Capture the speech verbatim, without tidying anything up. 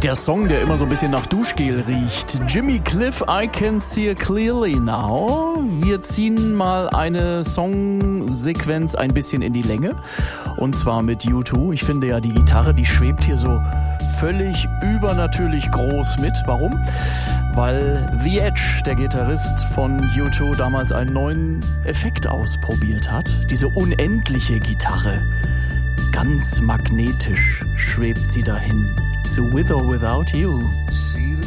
Der Song, der immer so ein bisschen nach Duschgel riecht. Jimmy Cliff, I Can See It Clearly Now. Wir ziehen mal eine Songsequenz ein bisschen in die Länge. Und zwar mit U zwei. Ich finde ja, die Gitarre, die schwebt hier so völlig übernatürlich groß mit. Warum? Weil The Edge, der Gitarrist von U zwei, damals einen neuen Effekt ausprobiert hat. Diese unendliche Gitarre. Ganz magnetisch schwebt sie dahin. Zu With or Without You.